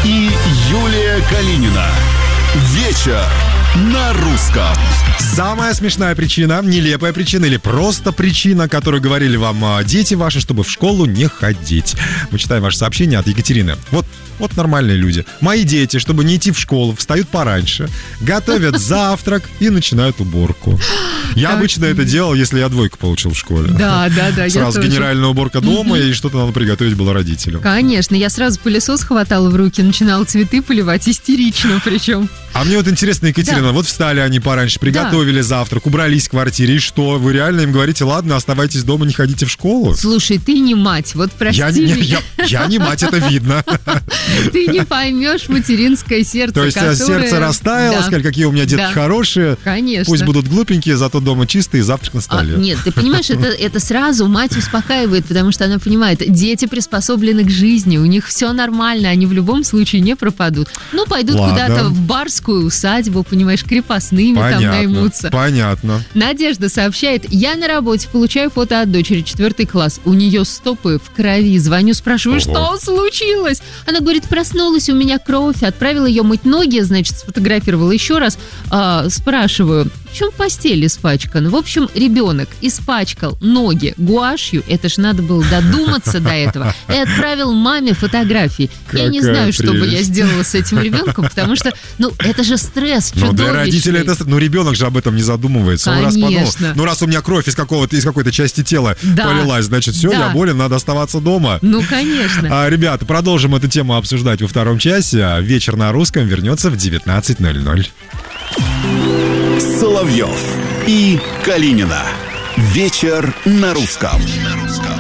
и Юлия Калинина. Вечер на русском. Самая смешная причина, нелепая причина или просто причина, которую говорили вам дети ваши, чтобы в школу не ходить. Мы читаем ваше сообщение от Екатерины. Вот нормальные люди. Мои дети, чтобы не идти в школу, встают пораньше, готовят завтрак и начинают уборку. Я обычно это делал, если я двойку получил в школе. Да. Сразу генеральная уборка дома, и что-то надо приготовить было родителям. Конечно, я сразу пылесос хватала в руки, начинала цветы поливать, истерично причем. А мне вот интересно, Екатерина, вот встали они пораньше, приготовили завтрак, убрались в квартире, и что? Вы реально им говорите, ладно, оставайтесь дома, не ходите в школу? Слушай, ты не мать, вот прости меня. Я не мать, это видно. Ты не поймешь материнское сердце, то есть сердце растаяло, сказали, какие у меня детки хорошие. Конечно. Пусть будут глупенькие, зато дома чистые, завтрак на столе. Нет, ты понимаешь, это сразу мать успокаивает, потому что она понимает, дети приспособлены к жизни, у них все нормально, они в любом случае не пропадут. Ну, пойдут куда-то в барскую усадьбу, понимаешь, крепостными там наймутся. Понятно. Надежда сообщает, я на работе, получаю фото от дочери, 4 класс, у нее стопы в крови, звоню, спрашиваю, что случилось? Она говорит, проснулась, у меня кровь, отправила ее мыть ноги, значит, сфотографировала еще раз, спрашиваю, в чем постель испачкана? В общем, ребенок испачкал ноги гуашью, это ж надо было додуматься до этого, и отправил маме фотографии. Я не знаю, что бы я сделала с этим ребенком, потому что, это же стресс чудовищный. Для родителей это... ребенок же об этом не задумывается. Конечно. Раз у меня кровь из какой-то части тела полилась, значит, все, я болен, надо оставаться дома. Конечно. Ребята, продолжим эту тему обсуждать во втором часе. Вечер на русском вернется в 19:00. Соловьев и Калинина. Вечер на русском.